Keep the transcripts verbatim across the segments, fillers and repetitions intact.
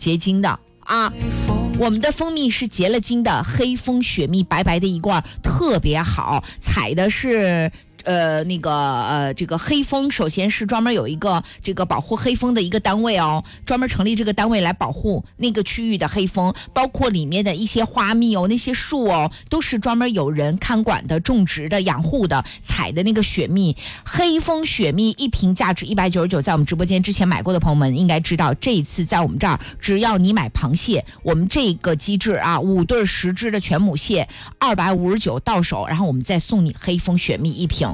结晶的啊。我们的蜂蜜是结了晶的黑蜂雪蜜，白白的一罐，特别好，采的是呃，那个呃，这个黑蜂首先是专门有一个这个保护黑蜂的一个单位哦，专门成立这个单位来保护那个区域的黑蜂，包括里面的一些花蜜哦，那些树哦，都是专门有人看管的、种植的、养护的，采的那个雪蜜。黑蜂雪蜜一瓶价值一百九十九，在我们直播间之前买过的朋友们应该知道，这一次在我们这儿，只要你买螃蟹，我们这个机制啊，五对十只的全母蟹，二百五十九到手，然后我们再送你黑蜂雪蜜一瓶。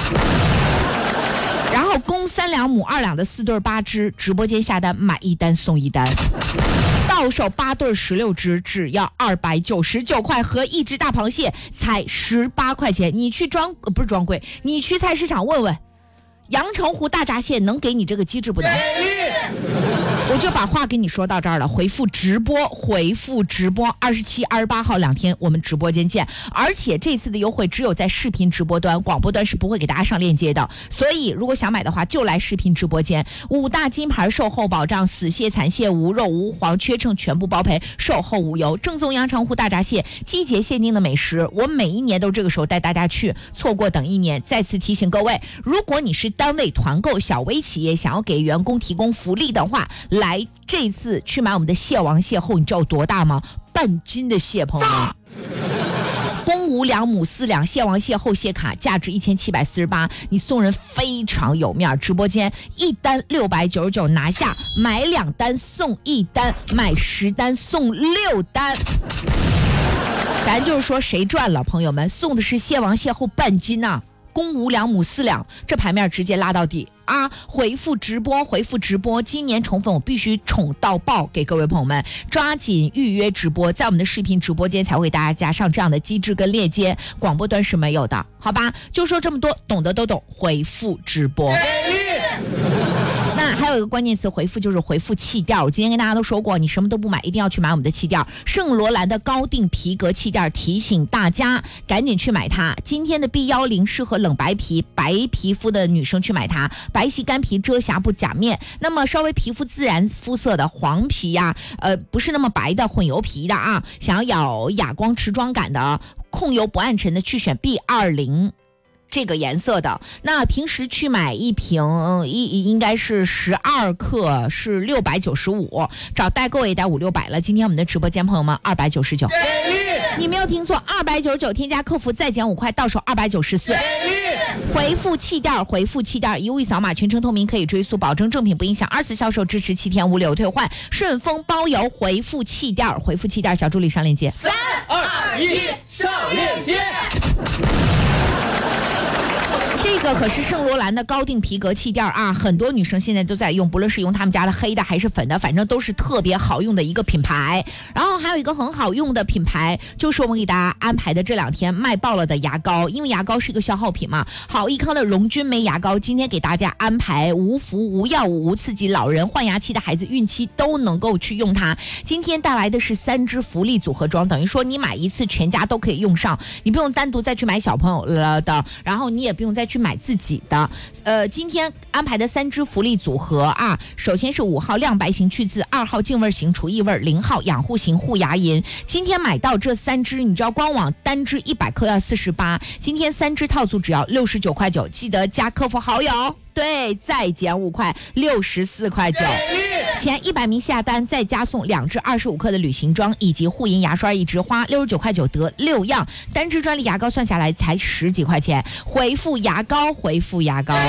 然后公三两母二两的四对八只，直播间下单买一单送一单，到手八对十六只，只要二百九十九块，和一只大螃蟹才十八块钱。你去专呃不是专柜，你去菜市场问问，阳澄湖大闸蟹能给你这个机制不能？我就把话给你说到这儿了，回复直播，回复直播，二十七、二十八号两天我们直播间见。而且这次的优惠只有在视频直播端，广播端是不会给大家上链接的。所以如果想买的话，就来视频直播间。五大金牌售后保障，死蟹、残蟹无肉无黄，缺称全部包赔，售后无忧。正宗阳澄湖大闸蟹，季节限定的美食，我每一年都这个时候带大家去，错过等一年。再次提醒各位，如果你是单位团购、小微企业，想要给员工提供福利的话，来这次去买我们的蟹王蟹后，你知道有多大吗？半斤的蟹，朋友们。公五两母四两，蟹王蟹后蟹卡价值一千七百四十八，你送人非常有面。直播间一单六百九十九拿下，买两单送一单，买十单送六单。咱就是说谁赚了，朋友们，送的是蟹王蟹后半斤呐、啊。公五两母四两，这牌面直接拉到底啊！回复直播，回复直播，今年宠粉我必须宠到爆，给各位朋友们抓紧预约直播，在我们的视频直播间才会给大家加上这样的机制跟链接，广播端是没有的，好吧？就说这么多，懂得都懂，回复直播。那还有一个关键词回复，就是回复气垫。我今天跟大家都说过，你什么都不买，一定要去买我们的气垫，圣罗兰的高定皮革气垫，提醒大家赶紧去买它。今天的 B 一零适合冷白皮白皮肤的女生去买它，白皙干皮遮瑕不假面。那么稍微皮肤自然肤色的黄皮呀、啊，呃不是那么白的混油皮的啊，想要有哑光持妆感的，控油不暗沉的，去选 B 二零。这个颜色的，那平时去买一瓶一应该是十二克，是六百九十五，找代购也得五六百了。今天我们的直播间朋友们二百九十九，你没有听错，二百九十九，添加客服再减五块，到手二百九十四。回复气垫，回复气垫，一物一扫码，全程透明，可以追溯，保证正品不影响，二次销售支持七天无理由退换，顺丰包邮。回复气垫，回复气垫，小助理上链接。 三二一，上链接。 这个可是圣罗兰的高定皮革气垫啊，很多女生现在都在用，不论是用他们家的黑的还是粉的，反正都是特别好用的一个品牌。然后还有一个很好用的品牌，就是我们给大家安排的这两天卖爆了的牙膏，因为牙膏是一个消耗品嘛。好益康的荣君梅牙膏，今天给大家安排无氟、无药物、无刺激，老人、换牙期的孩子、孕期都能够去用它。今天带来的是三支福利组合装，等于说你买一次全家都可以用上，你不用单独再去买小朋友了的，然后你也不用再去买自己的。呃，今天安排的三支福利组合啊，首先是五号亮白型去渍，二号净味型除异味，零号养护型护牙龈。今天买到这三支，你知道官网单支一百克要四十八，今天三支套组只要六十九块九，记得加客服好友。对，再减五块，六十四块九。前一百名下单再加送两支二十五克的旅行装以及护龈牙刷一支，花六十九块九得六样，单支专利牙膏算下来才十几块钱。回复牙膏，回复牙膏。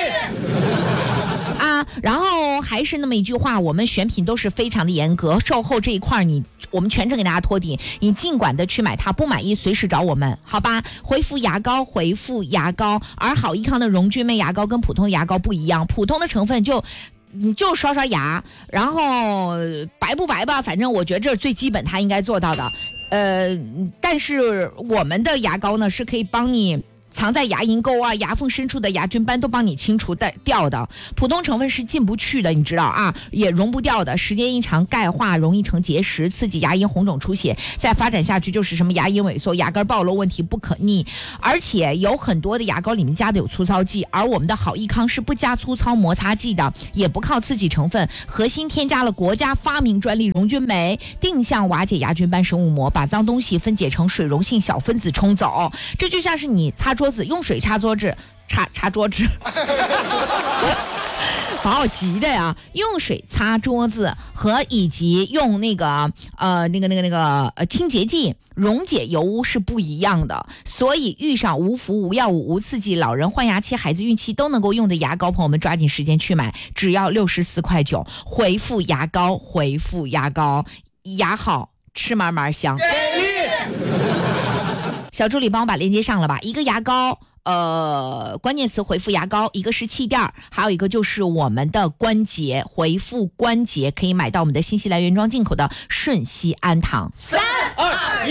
啊，然后还是那么一句话，我们选品都是非常的严格，售后这一块你我们全程给大家托底，你尽管的去买它，不满意随时找我们，好吧？回复牙膏，回复牙膏。而好益康的荣君妹牙膏跟普通牙膏不一样，普通的成分就你就刷刷牙，然后白不白吧，反正我觉得这是最基本它应该做到的。呃，但是我们的牙膏呢是可以帮你藏在牙龈沟啊、牙缝深处的牙菌斑都帮你清除掉的。普通成分是进不去的，你知道啊，也溶不掉的。时间一长，钙化容易成结石，刺激牙龈红肿出血，再发展下去就是什么牙龈萎缩、牙根暴露问题不可逆。而且有很多的牙膏里面加的有粗糙剂，而我们的好益康是不加粗糙摩擦剂的，也不靠刺激成分，核心添加了国家发明专利溶菌酶，定向瓦解牙菌斑生物膜，把脏东西分解成水溶性小分子冲走。这就像是你擦桌子，用水擦桌子，擦擦桌子。把我急的呀！用水擦桌子和以及用那个呃那个那个那个呃清洁剂溶解油污是不一样的，所以遇上无氟、无药物、无刺激，老人换牙期、孩子孕期都能够用的牙膏，朋友们抓紧时间去买，只要六十四块九。回复牙膏，回复牙膏，牙好吃嘛嘛香。小助理帮我把链接上了吧？一个牙膏。呃，关键词回复牙膏，一个是气垫，还有一个就是我们的关节，回复关节可以买到我们的新西兰原装进口的顺熙安糖。 三二一。